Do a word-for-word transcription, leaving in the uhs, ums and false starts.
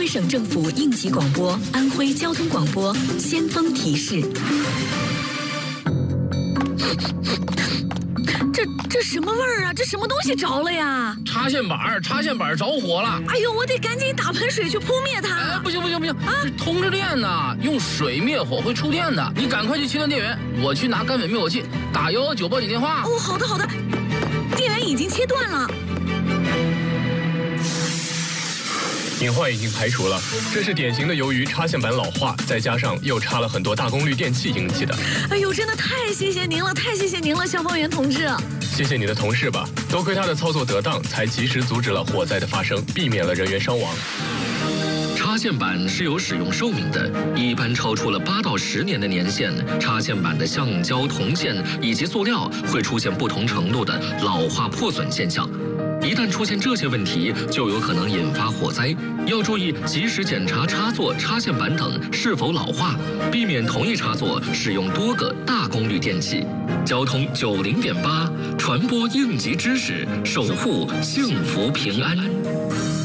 省政府应急广播、安徽交通广播先锋提示。这这什么味儿啊？这什么东西着了呀？ 插线板，插线板着火了！ 哎呦，我得赶紧打盆水去扑灭它！ 哎，不行不行不行啊！是通着电呢，用水灭火会触电的。你赶快去切断电源，我去拿干粉灭火器，打幺幺九报警电话。 哦，好的好的，电源已经切断了。 隐患已经排除了，这是典型的由于插线板老化，再加上又插了很多大功率电器引起的。 哎呦，真的太谢谢您了，太谢谢您了，消防员同志。 谢谢你的同事吧，多亏他的操作得当，才及时阻止了火灾的发生，避免了人员伤亡。 插线板是有使用寿命的，一般超出了八到十年的年限，插线板的橡胶、铜线以及塑料会出现不同程度的老化破损现象。一旦出现这些问题，就有可能引发火灾。要注意及时检查插座、插线板等是否老化，避免同一插座使用多个大功率电器。交通九零点八，传播应急知识，守护幸福平安。